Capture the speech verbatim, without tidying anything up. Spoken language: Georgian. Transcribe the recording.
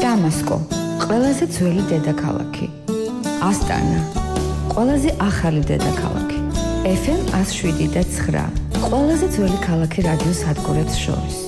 დამასკო, ყველაზე ძველი დედაქალაქი. ასტანა, ყველაზე ახალი დედაქალაქი. ეფ ემ εκατო შვიდ და ცხრა, ყველაზე ძველი ქალაქი რადიო სადგურებს შორის.